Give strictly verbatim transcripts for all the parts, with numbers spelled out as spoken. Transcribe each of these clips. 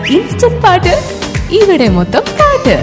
Instant പാട്ട് ഇവിടെ മൊത്തം പാട്ട്.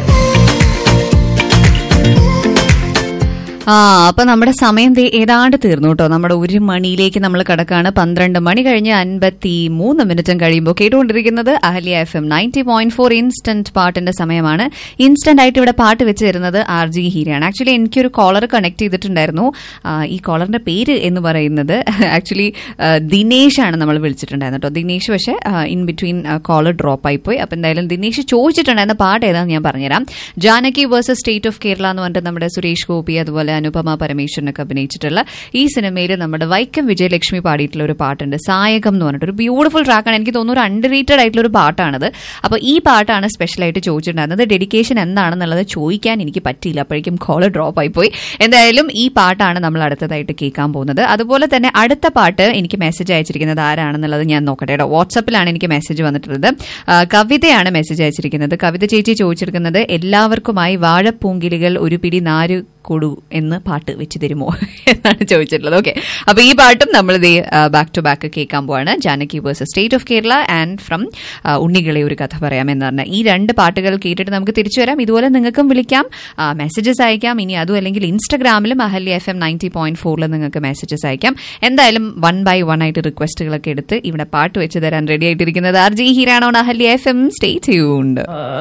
ആ അപ്പൊ നമ്മുടെ സമയം ഏതാണ്ട് തീർന്നു കേട്ടോ. നമ്മുടെ ഒരു മണിയിലേക്ക് നമ്മൾ കടക്കാണ്. പന്ത്രണ്ട് മണി കഴിഞ്ഞ് അൻപത്തി മൂന്ന് മിനിറ്റും കഴിയുമ്പോൾ കേട്ടുകൊണ്ടിരിക്കുന്നത് Ahalya F M ninety point four instant പാട്ടിന്റെ സമയമാണ്. ഇൻസ്റ്റന്റ് ആയിട്ട് ഇവിടെ പാട്ട് വെച്ച് തരുന്നത് ആർ ജി ഹീരയാണ്. ആക്ച്വലി എനിക്കൊരു കോളർ കണക്ട് ചെയ്തിട്ടുണ്ടായിരുന്നു. ഈ കോളറിന്റെ പേര് എന്ന് പറയുന്നത് ആക്ച്വലി ദിനേശ് ആണ് നമ്മൾ വിളിച്ചിട്ടുണ്ടായിരുന്നു കേട്ടോ. ദിനേശ് പക്ഷേ ഇൻ ബിറ്റ്വീൻ കോളർ ഡ്രോപ്പ് ആയിപ്പോയി. അപ്പൊ എന്തായാലും ദിനേശ് ചോദിച്ചിട്ടുണ്ടായിരുന്ന പാട്ട് ഏതാണെന്ന് ഞാൻ പറഞ്ഞുതരാം. Janaki versus state of Kerala എന്ന് പറഞ്ഞിട്ട് നമ്മുടെ സുരേഷ് ഗോപി അതുപോലെ അനുപമ പരമേശ്വരനൊക്കെ അഭിനയിച്ചിട്ടുള്ള ഈ സിനിമയിൽ നമ്മുടെ വൈക്കം വിജയലക്ഷ്മി പാടിയിട്ടുള്ള ഒരു പാട്ടുണ്ട്, സായകം എന്ന് പറഞ്ഞിട്ട് ഒരു ബ്യൂട്ടിഫുൾ ട്രാക്കാണ്. എനിക്ക് തോന്നുന്നു ഒരു അണ്ടർ റേറ്റഡ് ആയിട്ടുള്ള ഒരു പാട്ടാണത്. അപ്പോൾ ഈ പാട്ടാണ് സ്പെഷ്യലായിട്ട് ചോദിച്ചിട്ടുണ്ടായിരുന്നത്. ഡെഡിക്കേഷൻ എന്താണെന്നുള്ളത് ചോദിക്കാൻ എനിക്ക് പറ്റിയില്ല, അപ്പോഴേക്കും കോള് ഡ്രോപ്പ് ആയിപ്പോയി. എന്തായാലും ഈ പാട്ടാണ് നമ്മൾ അടുത്തതായിട്ട് കേൾക്കാൻ പോകുന്നത്. അതുപോലെ തന്നെ അടുത്ത പാട്ട് എനിക്ക് മെസ്സേജ് അയച്ചിരിക്കുന്നത് ആരാണെന്നുള്ളത് ഞാൻ നോക്കട്ടെ കേട്ടോ. വാട്സാപ്പിലാണ് എനിക്ക് മെസ്സേജ് വന്നിട്ടുള്ളത്. കവിതയാണ് മെസ്സേജ് അയച്ചിരിക്കുന്നത്. കവിത ചേച്ചി ചോദിച്ചിരിക്കുന്നത് എല്ലാവർക്കുമായി വാഴപ്പൂങ്കിലുകൾ ഒരു പിടി നാര് കൊടു എന്ന് പാട്ട് വെച്ച് തരുമോ എന്നാണ് ചോദിച്ചിട്ടുള്ളത്. ഓക്കെ, അപ്പൊ ഈ പാട്ടും നമ്മൾ ഇതേ ബാക്ക് ടു ബാക്ക് കേൾക്കാൻ പോവാണ്. Janaki versus state of Kerala and from ഉണ്ണികളെ ഒരു കഥ പറയാം എന്ന് പറഞ്ഞാൽ ഈ രണ്ട് പാട്ടുകൾ കേട്ടിട്ട് നമുക്ക് തിരിച്ചു വരാം. ഇതുപോലെ നിങ്ങൾക്കും വിളിക്കാം, മെസ്സേജസ് അയക്കാം. ഇനി അതും അല്ലെങ്കിൽ ഇൻസ്റ്റഗ്രാമിലും Ahalya F M ninety point ഫോറിൽ നിങ്ങൾക്ക് മെസ്സേജസ് അയക്കാം. എന്തായാലും വൺ ബൈ വൺ ആയിട്ട് റിക്വസ്റ്റുകളൊക്കെ എടുത്ത് ഇവിടെ പാട്ട് വെച്ച് തരാൻ ready ആയിട്ടിരിക്കുന്നത് R G ഹീരാണ് on Ahalya F M. Stay tuned.